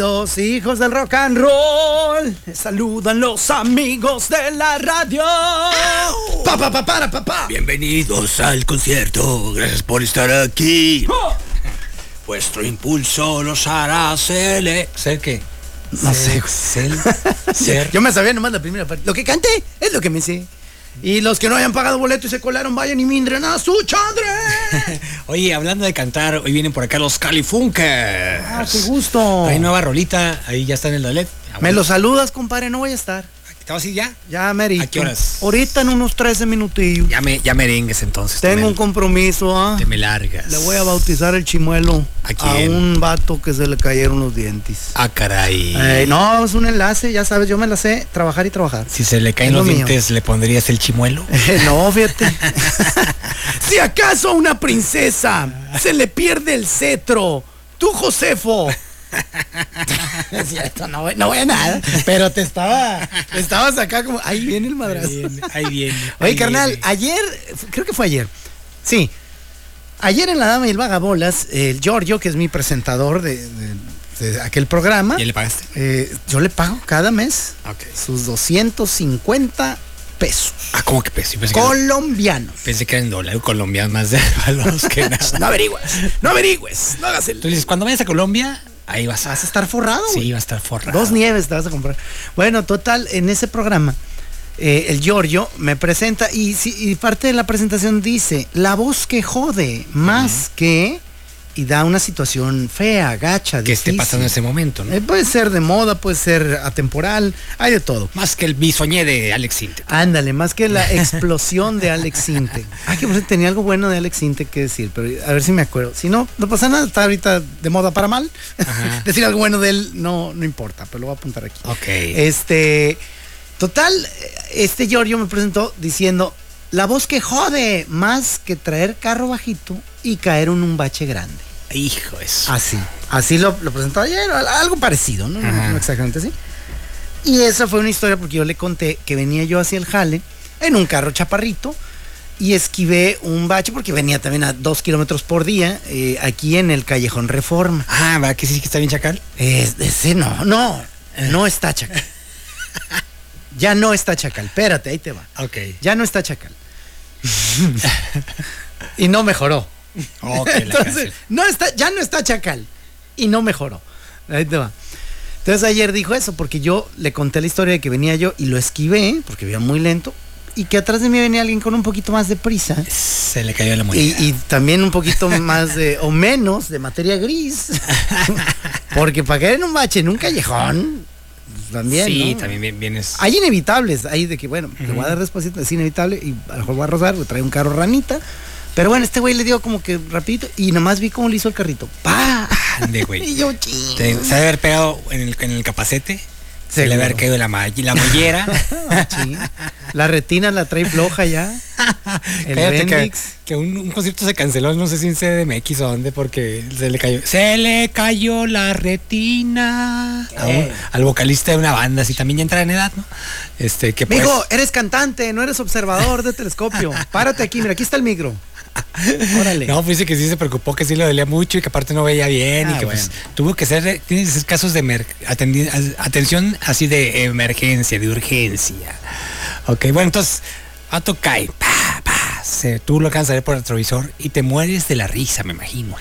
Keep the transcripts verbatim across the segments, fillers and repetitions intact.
Los hijos del rock and roll, saludan los amigos de la radio. Pa, pa, pa, para, pa, pa. Bienvenidos al concierto, gracias por estar aquí. Oh. Vuestro impulso los hará ser... ¿Ser qué? No sé. Ser, ser. Yo me sabía nomás la primera parte. Lo que canté es lo que me sé. Y los que no hayan pagado boleto y se colaron, vayan y mindren a su chandre. Oye, hablando de cantar, hoy vienen por acá los Califunkers. Ah, qué gusto. Hay nueva rolita, ahí ya está en el Dalet. Me lo saludas, compadre, no voy a estar. ¿Te vas a ir ya? Ya, merito. ¿A qué horas? Ahorita en unos trece minutillos. Ya, me, ya merengues entonces. Tengo me, un compromiso, ¿ah? Te me largas. Le voy a bautizar el chimuelo. ¿A quién? A un vato que se le cayeron los dientes. Ah, caray. Eh, no, es un enlace, ya sabes, yo me la sé, trabajar y trabajar. Si se le caen Es los lo dientes, ¿le pondrías el chimuelo? Eh, no, fíjate. Si acaso a una princesa se le pierde el cetro, tú, Josefo. Es cierto, no voy, no voy a nada. Pero te estaba, te estabas acá como, ahí viene el madrazo. Ahí viene, ahí viene. Oye, ahí carnal, viene. ayer, creo que fue ayer. Sí. Ayer en La Dama y el Vagabolas, el Giorgio, que es mi presentador de, de, de aquel programa. ¿Ya le pagaste? Eh, yo le pago cada mes Ok. sus doscientos cincuenta pesos. Ah, ¿cómo que peso? Pensé que, Colombianos. pensé que era en dólar, colombiano más de valores que nada. No averigües, no averigües, no hagas el... Entonces, cuando vayas a Colombia, ahí vas a, Vas a estar forrado. Sí, güey. va a estar forrado. Dos nieves te vas a comprar. Bueno, total, en ese programa, eh, el Giorgio me presenta y, si- y parte de la presentación dice, la voz que jode, más uh-huh. que... Y da una situación fea, gacha, Que esté difícil. pasando en ese momento, ¿no? Eh, puede ser de moda, puede ser atemporal, hay de todo. Más que el bisoñé de Alex Sintek. Ándale, más que la explosión de Alex Sintek. Ah, que por cierto, tenía algo bueno de Alex Sintek que decir, pero a ver si me acuerdo. Si no, no pasa nada, está ahorita de moda para mal. Decir algo bueno de él no, no importa, pero lo voy a apuntar aquí. Ok. Este, total, este Giorgio me presentó diciendo, la voz que jode, más que traer carro bajito y caer en un bache grande. Hijo, eso. Así, así lo, lo presentó ayer, algo parecido, ¿no? Ajá. No exactamente así. Y esa fue una historia porque yo le conté que venía yo hacia el jale en un carro chaparrito y esquivé un bache porque venía también a dos kilómetros por día eh, aquí en el Callejón Reforma. Ah, ¿verdad que sí que está bien chacal? Es, ese no, no, no está chacal. Ya no está chacal, espérate, ahí te va. Ok. Ya no está chacal. Y no mejoró. Ok, la Entonces, cárcel. no está, ya no está chacal. Y no mejoró. Ahí te va. Entonces ayer dijo eso, porque yo le conté la historia de que venía yo y lo esquivé, porque iba muy lento, y que atrás de mí venía alguien con un poquito más de prisa. Se le cayó la Y, moneda. y también un poquito más de, o menos, de materia gris. Porque para caer en un bache, en un callejón, también, Sí, ¿no? también bien- vienes. Hay inevitables, hay de que, bueno, uh-huh. le voy a dar despacito, es inevitable, y a lo mejor voy a rozar, voy a traer un carro ranita. Pero bueno, este güey le dio como que rapidito y nomás vi cómo le hizo el carrito. ¡Pah! Ande, güey. Y yo, ching. Te- Se debe haber pegado en el, en el capacete. Se le debe haber caído la, ma- la mollera. Sí. La retina la trae floja ya. El Cállate que, Bendix. que un, un concierto se canceló, no sé si en C D M X o dónde, porque se le cayó. Se le cayó la retina. A un- Eh. al vocalista de una banda, así también ya entra en edad, ¿no? Este, que pues. Mijo, eres cantante, no eres observador de telescopio. Párate aquí, mira, aquí está el micro. Órale. No, pues dice que sí se preocupó, que sí le dolía mucho y que aparte no veía bien Ah, y que bueno. pues tuvo que ser, tiene que ser casos de emer- atendi- atención así de emergencia, de urgencia. Ok, bueno, entonces, Ato cae, pa, pa, se, tú lo alcanzas a ver por el retrovisor y te mueres de la risa, me imagino.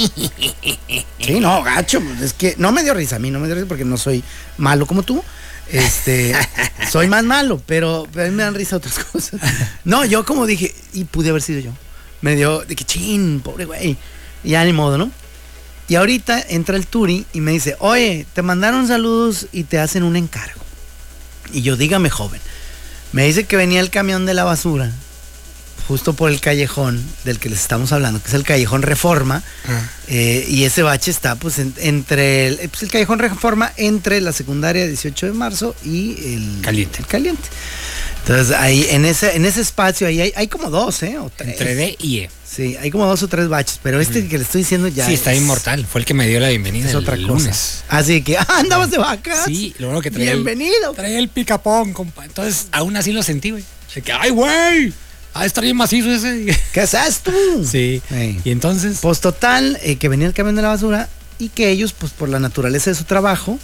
Sí, no, gacho, pues, es que no me dio risa a mí, no me dio risa porque no soy malo como tú. Este, soy más malo, pero, pero a mí me dan risa otras cosas. No, yo como dije, y pude haber sido yo. Me dio, de que chin, pobre güey. Y ya ni modo, ¿no? Y ahorita entra el Turi y me dice, oye, te mandaron saludos y te hacen un encargo. Y yo, dígame, joven. Me dice que venía el camión de la basura, justo por el callejón del que les estamos hablando, que es el Callejón Reforma. Ah. Eh, y ese bache está pues en- entre el, pues, el Callejón Reforma entre la secundaria dieciocho de marzo y el Caliente. el caliente. Entonces ahí en ese en ese espacio ahí hay, hay como dos, ¿eh? O tres. Entre D y E. Sí, hay como dos o tres baches, pero este Mm. que le estoy diciendo ya Sí, está es, inmortal. Fue el que me dio la bienvenida es el otra cosa. lunes. Así que ah, andabas de vacas. Sí, lo bueno que traía Bienvenido. el, traía el picapón, compa. Entonces, aún así lo sentí, güey. De que, ¡ay, güey! Ha de estar bien macizo ese. ¿Qué haces tú? Sí. Ey. Y entonces, Pues total, eh, que venía el camión de la basura, y que ellos, pues por la naturaleza de su trabajo,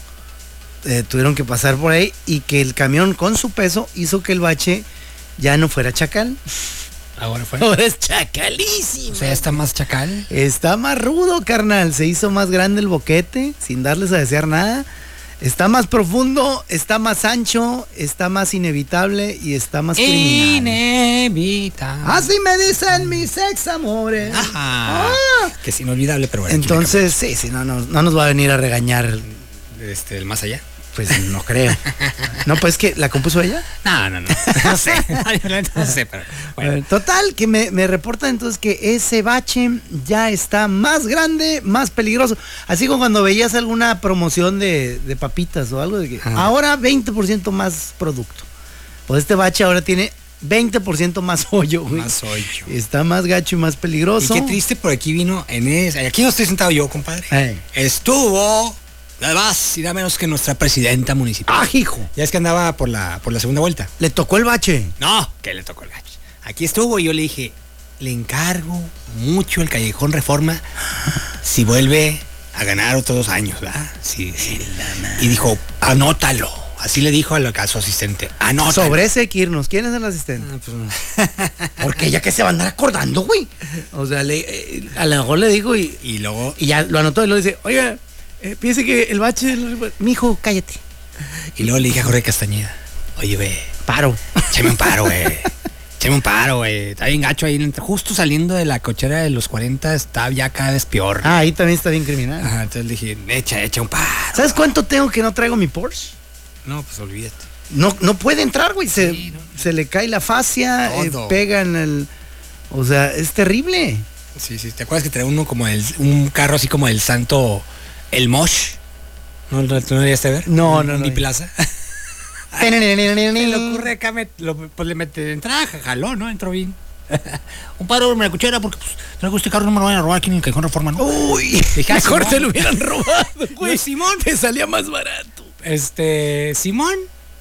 eh, tuvieron que pasar por ahí y que el camión con su peso hizo que el bache ya no fuera chacal. Ahora fue. Ahora es chacalísimo. O sea, está más chacal. Está más rudo, carnal. Se hizo más grande el boquete, sin darles a desear nada. Está más profundo, está más ancho, está más inevitable y está más criminal. Inevitable. Así me dicen mis ex amores. Ajá. Ah. Que es inolvidable, pero bueno. aquí Entonces, sí, sí, no, no, no nos va a venir a regañar. le cambiamos. Este, el más allá. Pues no creo. No, pues que la compuso ella. No, no, no. No sé. No sé, pero bueno. Eh, Total, que me, me reporta entonces que ese bache ya está más grande, más peligroso. Así como cuando veías alguna promoción de, de papitas o algo de que Ajá. ahora veinte por ciento más producto. Pues este bache ahora tiene veinte por ciento más hoyo, güey. Más hoyo. Está más gacho y más Y peligroso. qué triste, por aquí vino en ese. Aquí no estoy sentado yo, compadre. Ey. Estuvo nada más y nada menos que nuestra presidenta municipal. ¡Ah, hijo! Ya es que andaba por la, por la segunda vuelta. Le tocó el bache. No, que le tocó el gacho. Aquí estuvo y yo le dije, le encargo mucho el Callejón Reforma si vuelve a ganar otros dos años, ¿verdad? Sí, sí. Y dijo, anótalo. Así le dijo a, la, a su asistente, anótalo. Sobre ese hay que irnos. ¿Quién es el asistente? Ah, pues, no. Porque ella que se va a andar acordando, güey. O sea, le, eh, a lo mejor le dijo y, Y luego, y ya lo anotó y lo dice, oiga, eh, piense que el bache... Mijo, cállate. y luego le dije a Jorge Castañeda, oye, ve, Paro. échame un paro, güey. Échame un paro, güey. Está bien gacho ahí. Justo saliendo de la cochera de los cuarenta, está ya cada vez peor. Ah, ahí también está bien criminal. Ajá, entonces le dije, echa, echa un paro. ¿Sabes cuánto tengo que no traigo mi Porsche? No, pues olvídate. No, no puede entrar, güey. Se, Sí, no. se le cae la fascia, eh, Todo. pega en el... O sea, es terrible. Sí, sí. ¿Te acuerdas que traía uno como el, un carro así como el santo, el Mosh? ¿No lo no, llegaste a ver? No, no, En no. mi plaza. Se le ocurre acá, me, lo, pues le mete entrada, jaló, ¿no? Entró bien. Un paro en la cochera porque pues traigo este carro, no me lo vayan a robar aquí en el Callejón Reforma, ¿no? Uy, Dije, ah, mejor Simón. te lo hubieran robado, güey. No, Simón. Te salía más barato. Este, Simón.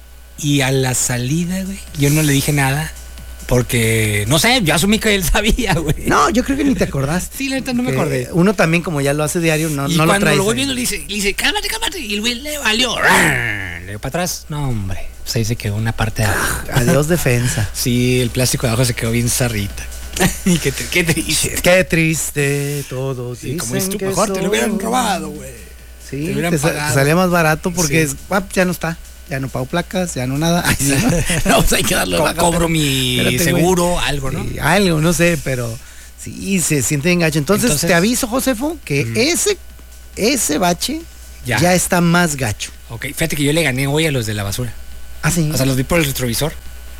Y a la salida, güey, yo no le dije nada. Porque, no sé, yo asumí que él sabía, güey. No, yo creo que ni te acordaste. Sí, la neta no me Que acordé. Uno también, como ya lo hace diario, no, Y no lo cuando trae. lo voy viendo le dice, le dice, cálmate, cálmate. Y el güey le valió. Le dio para atrás. No, hombre. Pues ahí se quedó una parte de abajo. Adiós, defensa. Sí, el plástico de abajo se quedó bien zarrita. Y qué, qué triste. Qué triste, todos Sí, como dicen dices tú, que mejor te lo hubieran soy- robado, güey. Sí, te lo hubieran te, sa- pagado. te salía más barato porque Sí. es, ah, ya no está. Ya no pago placas, ya no nada. Ay, sí, ¿no? No, pues hay que darle Co- baja, cobro pero- mi espérate, güey. seguro, algo, ¿no? Sí, algo, no sé, pero sí, se siente engacho. Entonces, Entonces- te aviso, Josefo, que Ujú. ese, ese bache Ya. ya. está más gacho. Ok, fíjate que yo le gané hoy a los de la basura. Ah, sí. O sea, los vi por el retrovisor.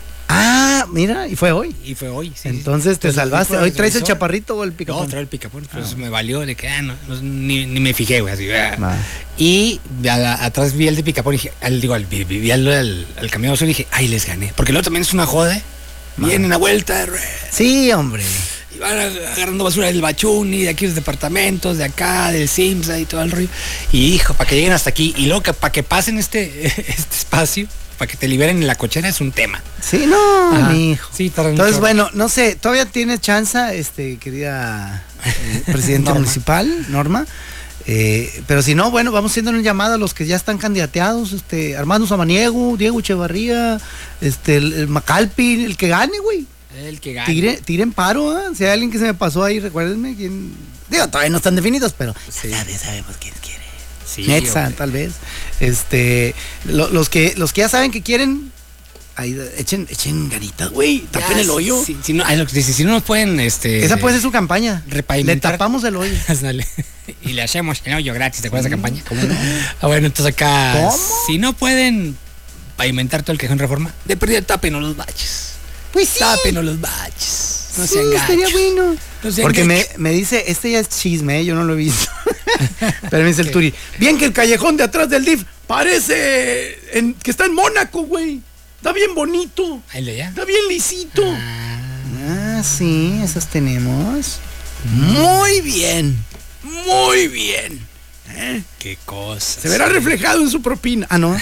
ah, mira, y fue hoy. Y fue hoy. Sí, sí. Entonces te Los vi salvaste. por Hoy traes el retrovisor. chaparrito o el No, picapón. trae el picapón. Pues me valió de que, ah, no, no, ni, ni me fijé, güey, así. ah. Va. Y a la- atrás vi el de picapón y dije, al, digo, al, vi, vi al, al, al camión azul y dije, ay, les gané. Porque luego también es una joda, ¿eh? Vienen a vuelta, re, Sí, hombre. y van agarrando basura del Bachuni, de aquí los departamentos, de acá, del Simsa y todo el rollo. Y hijo, para que lleguen hasta aquí. Y luego que para que pasen este, este espacio, para que te liberen en la cochera es un tema. Sí, no, Ajá. mi hijo. Sí, tardan Entonces, mucho. bueno, no sé, todavía tienes chance, este, querida eh, presidenta Norma. municipal, Norma. Eh, pero si no, bueno, vamos haciendo un llamado a los que ya están candidateados, este, Armando Samaniego, Diego Echevarría, este, el, el Macalpi, el que gane, güey. El que gane. Tire, tiren paro, ¿eh? Si hay alguien que se me pasó ahí, recuérdenme quién. Digo, todavía no están definidos, pero Sí. ya sabemos quién quiere. Sí, Nexa, hombre. tal vez. Este, lo- los que los que ya saben que quieren, ahí echen, echen ganitas, güey. Tapen Ya, el hoyo. Si, si no, ay, lo que dice, si no nos pueden, este. Esa puede ser su campaña. Le repavimentar. tapamos el hoyo. Ándale. Y le hacemos el hoyo gratis, ¿te acuerdas de esa campaña? Ah, bueno, entonces acá. ¿Cómo? Si no pueden pavimentar todo el Callejón Reforma, de perdida tápenos los baches. Pues sí. Tápenos los baches. No Sí, sean estaría gachos. bueno. No sean Porque me, gachos. me dice, este ya es chisme, ¿eh? Yo no lo he visto. Pero me dice el ¿Qué? Turi. Bien que el callejón de atrás del D I F parece en- que está en Mónaco, güey. Está bien bonito. Ahí le ya. Está bien lisito. Ah, Ah, sí, esas tenemos. Muy bien. Muy bien. ¿Eh? qué cosa. Se verá reflejado en su propina. Ah, no.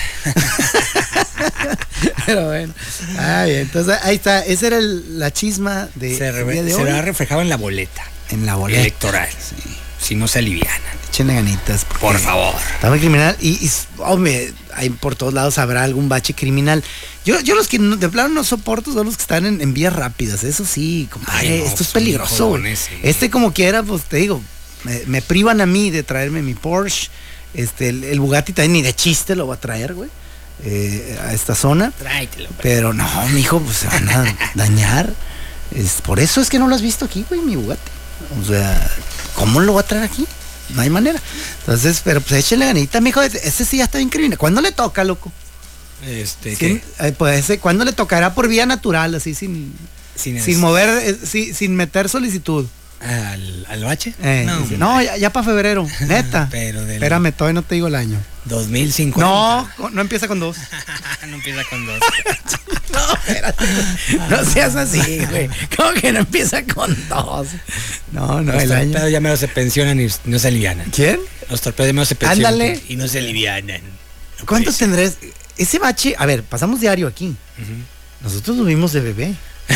Pero bueno. Ay, entonces ahí está. Esa era el- la chisma de Se, el re- día de se hoy. verá reflejado en la boleta En la boleta. electoral. si no se alivianan. Échenle ganitas. Por favor. Está muy criminal y, y hombre, hay por todos lados habrá algún bache criminal. Yo, yo los que no, de plano no soporto son los que están en, en vías rápidas. Eso sí, compadre, Ay, no, esto pues es peligroso. jodones, sí. Este como quiera, pues te digo, me, me privan a mí de traerme mi Porsche. Este, el, el Bugatti también ni de chiste lo va a traer, güey. Eh, a esta zona. Tráetelo. Pero no, mijo, pues se van a dañar. Es, por eso es que no lo has visto aquí, güey, mi Bugatti. O sea, ¿cómo lo va a traer aquí? No hay manera. Entonces, pero pues échale ganita, mijo. Ese sí ya está bien criminal. ¿Cuándo le toca, loco? Este, ¿Quién? ¿qué? Eh, pues ese, ¿cuándo le tocará por vía natural, así sin, Sin, sin mover, eh, sin, sin meter solicitud? ¿Al, al bache? Eh, no, dice, no, ya, ya para febrero, neta. Pero del Espérame, todavía no te digo el año. dos mil cincuenta. No, no empieza con dos. No empieza con dos. No, espérate. No seas así, güey. ¿Cómo que no empieza con dos? No, no, Los el año. torpedos ya menos se pensionan y no se alivianan. ¿Quién? Los torpedos ya menos se pensionan Ándale. y no se alivianan. No ¿Cuántos puede tendrás? Ese bache, a ver, pasamos diario aquí. ser. Ujú. Nosotros lo vimos de bebé.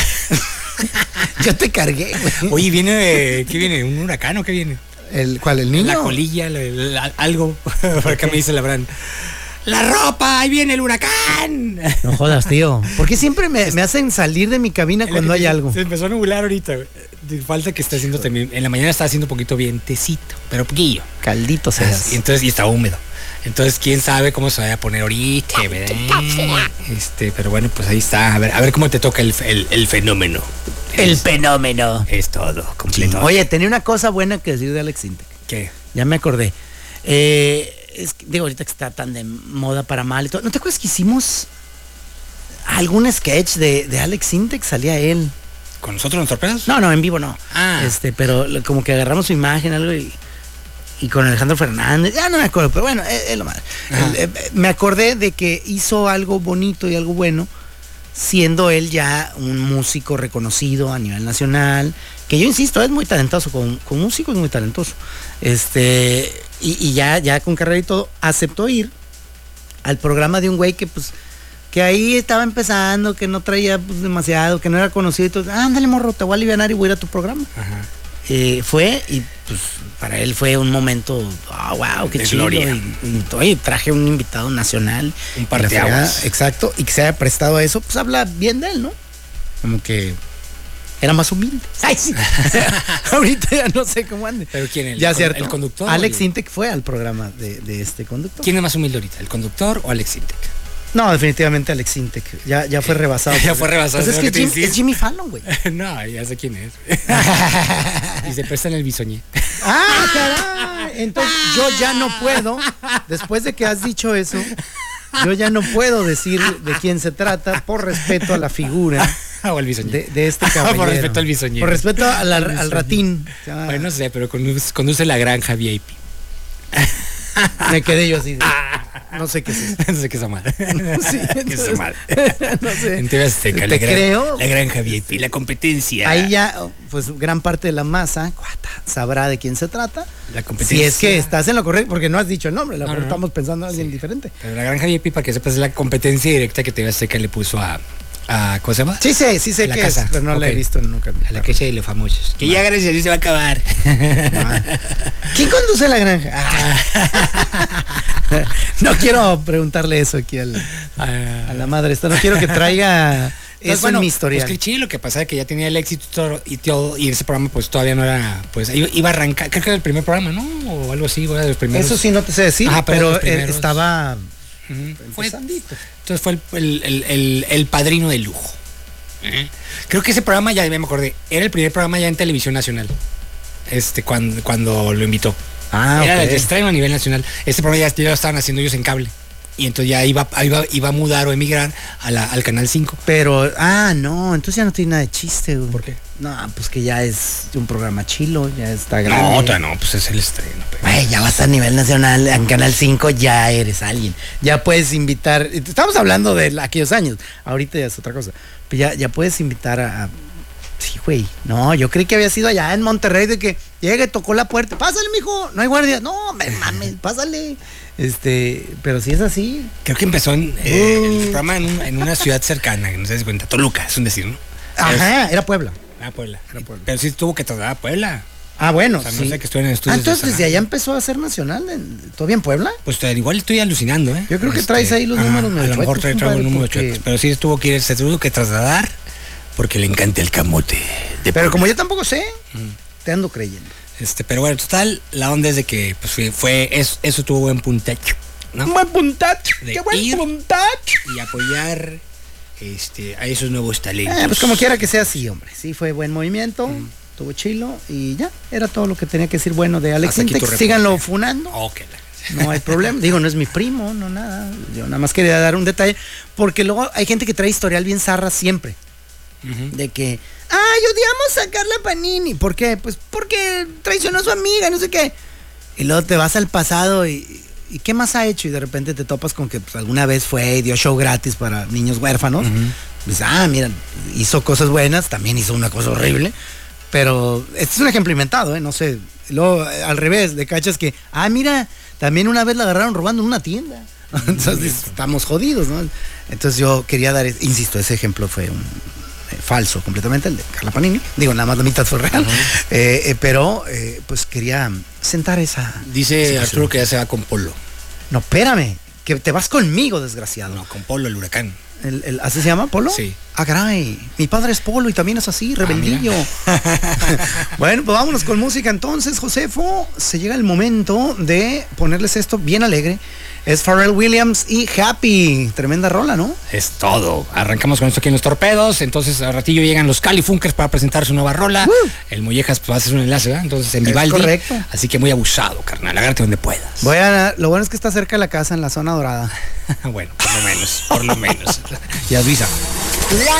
Yo te cargué, güey. Oye, viene, ¿qué viene? ¿Un huracán o qué viene? ¿El, ¿Cuál? ¿El niño? La colilla, la- la- algo. Por acá me dice la Bran. ¡La ropa! ¡Ahí viene el huracán! No jodas, tío. ¿Por qué siempre me, me hacen salir de mi cabina cuando hay algo? Se empezó a nublar ahorita. güey. Falta que esté haciendo también. En la mañana está haciendo un poquito vientecito, pero poquillo. Caldito seas. Y entonces, y está húmedo. Entonces, quién sabe cómo se vaya a poner ahorita, ¿verdad? Este, pero bueno, pues ahí está. A ver, a ver cómo te toca el, el, el fenómeno. El Es- fenómeno. Es todo, completo. Oye, tenía una cosa buena que decir de Alex Intec. ¿Qué? Ya me acordé. Eh, es que, digo, ahorita que está tan de moda para mal y todo. ¿No te acuerdas que hicimos algún sketch de, de Alex Intec? Salía él. ¿Con nosotros los torpedos? No, no, en vivo no. Ah. Este, pero lo- como que agarramos su imagen, algo y, y con Alejandro Fernández, ya no me acuerdo, pero bueno, es, es lo madre. Ajá. El- eh, me acordé de que hizo algo bonito y algo bueno, siendo él ya un músico reconocido a nivel nacional, que yo insisto, es muy talentoso, con, con músico es muy talentoso. Este, y, y ya, ya con carrera y todo, aceptó ir al programa de un güey que pues que ahí estaba empezando, que no traía pues, demasiado, que no era conocido y todo. Ah, ándale, morro, te voy a alivianar y voy a ir a tu programa. Ajá. Eh, fue y pues para él fue un momento, ah, wow, qué De chido. gloria. Y, y, oye, traje un invitado nacional. Un Y la parteaguas. fregada, exacto, y que se haya prestado a eso, pues habla bien de él, ¿no? Como que era más humilde. Ay, sí. Ahorita ya no sé cómo ande. ¿Pero quién? ¿El, Ya con- cierto. el conductor? Alex o el- Intec fue al programa de, de este conductor. ¿Quién es más humilde ahorita? ¿El conductor o Alex Intec? No, definitivamente Alex Intec. Ya, ya fue rebasado. Ya fue rebasado, Pues es es que lo que te Jim- insisto. es Jimmy Fallon, güey. No, ya sé quién es. Y se presta en el bisoñé. Ah, caray. Entonces yo ya no puedo, después de que has dicho eso, yo ya no puedo decir de quién se trata por respeto a la figura O el bisoñé. de, de este caballero. Por respeto al bisoñero. Por respeto al, al, Al bisoñero. ratín. Ah, Bueno, no sé, pero conduce, conduce la granja V I P. me quedé yo así. de, no sé qué es eso. No sé qué es madre. Sí, ¿Qué es entonces, madre? no sé. En T V Azteca, Te la, gran- creo. la granja V I P, la competencia. Ahí ya, pues gran parte de la masa cuata, sabrá de quién se trata. La competencia. Si es que estás en lo correcto, porque no has dicho el nombre, a lo No, mejor no, no. estamos pensando en alguien Sí. diferente. Pero la granja V I P, para que sepas, es la competencia directa que T V Azteca le puso a. a ¿Cómo se llama? Sí sé, sí sé La que casa. es, pero no la he Ok. visto nunca. A la quecha de los famosos. Que ya gracias a Dios se va a acabar. ¿Quién conduce la granja? Ah. No quiero preguntarle eso aquí al- a la madre esta. No quiero que traiga Entonces, eso bueno, en mi historial. Pues que chido, lo que pasa es que ya tenía el éxito y todo, y todo, y ese programa pues todavía no era, pues iba, iba a arrancar, creo que era el primer programa, ¿no? O algo así, era de los primeros. Eso sí no te sé decir, Ajá, pero pero los primeros. eh, estaba Ujú. Fue- empezandito. entonces fue el, el, el, el- el padrino de lujo. ¿Eh? Creo que ese programa, ya me acordé, era el primer programa ya en televisión nacional. Este, cuando, cuando lo invitó. Ah, Era ok. de estreno a nivel nacional. Este programa ya, ya lo estaban haciendo ellos en cable. Y entonces ya iba, iba, iba a mudar o emigrar a la, al Canal cinco. Pero, ah, no, entonces ya no tiene nada de chiste, güey. ¿Por qué? No, pues que ya es un programa chilo, ya está grande. No, otra no, pues es el estreno. pero- Güey, ya vas a nivel nacional, en Canal cinco ya eres alguien. Ya puedes invitar, estamos hablando de aquellos años, ahorita ya es otra cosa. Pero ya, ya puedes invitar a, a- sí, güey. No, yo creí que había sido allá en Monterrey de que llegue, tocó la puerta. Pásale, mijo, no hay guardia. No, me mames, pásale. Este, pero si es así. Creo que empezó en, eh, Uh. el programa en, un- en una ciudad cercana, que no se das cuenta, Toluca, es un decir, ¿no? Ajá, era Puebla. Ah, Puebla. Era Puebla. Pero sí tuvo que trasladar a Puebla. Ah, bueno, O sea, no sí. sé que estoy en Ah, estudios. entonces de desde Sarna. allá empezó a ser nacional, en- ¿todavía en Puebla? Pues eh, igual estoy alucinando, ¿eh? Yo creo que Este, traes ahí los ajá, números medio A lo mejor chuecos, trae, traigo compadre, números porque- chuecos, pero sí tuvo que ir, se tuvo que trasladar porque le encanta el camote. de Pero Puebla. como yo tampoco sé, te ando creyendo. Este, pero bueno, total, la onda es de que pues fue, fue eso, eso tuvo buen puntacho, ¿no? Buen puntacho, De qué buen ir. puntacho. Y apoyar este, a esos nuevos talentos. Eh, pues como quiera que sea así, hombre. Sí, fue buen movimiento, tuvo chilo y ya, era todo lo que tenía que decir bueno de Alex Hasta aquí tu Sintek. reporte. Síganlo funando. Ok, la- No hay problema. Digo, no es mi primo, no nada. Yo nada más quería dar un detalle. Porque luego hay gente que trae historial bien zarra siempre. Ujú. De que, ay, odiamos sacar la Panini. ¿Por qué? Pues porque traicionó a su amiga, no sé qué. Y luego te vas al pasado y, y ¿qué más ha hecho? Y de repente te topas con que pues, alguna vez fue y dio show gratis para niños huérfanos. Pues, ah, mira, hizo cosas buenas, también hizo una cosa horrible. Pero este es un ejemplo inventado, ¿eh? No sé. Y luego, eh, al revés, de cachas que, ah, mira, también una vez la agarraron robando en una tienda. Entonces, estamos jodidos, ¿no? Entonces yo quería dar, insisto, ese ejemplo fue un eh, falso completamente, el de Carla Panini. Digo, nada más la mitad fue real. Eh, eh, pero, eh, pues quería sentar esa... Dice situación. Arturo que ya se va con Polo. No, espérame, que te vas conmigo, desgraciado. No, con Polo, el huracán. El, el- ¿Así se llama, Polo? Sí. Ah, caray. Mi padre es Polo y también es así, rebeldillo. mira. Bueno, pues vámonos con música entonces, Josefo. Se llega el momento de ponerles esto bien alegre. Es Pharrell Williams y Happy. Tremenda rola, ¿no? Es todo. Arrancamos con esto aquí en los torpedos. Entonces, al ratillo llegan los Califunkers para presentar su nueva rola. Uh. El Mollejas pues, va a hacer un enlace, ¿verdad? Entonces, en Es Vivaldi. correcto. Así que muy abusado, carnal. Agárrate donde puedas. Voy a, lo bueno es que está cerca de la casa, en la zona dorada. Bueno, por lo menos, por lo menos. Ya avisa. La